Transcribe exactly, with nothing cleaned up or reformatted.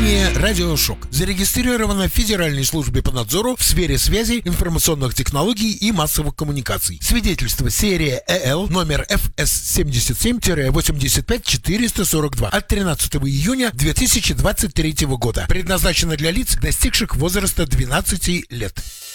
Компания «Радиошок» зарегистрирована в Федеральной службе по надзору в сфере связи, информационных технологий и массовых коммуникаций. Свидетельство серия ЭЛ номер эф эс семьдесят семь восемьдесят пять четыреста сорок два от тринадцатого июня две тысячи двадцать третьего года. Предназначено для лиц, достигших возраста двенадцати лет.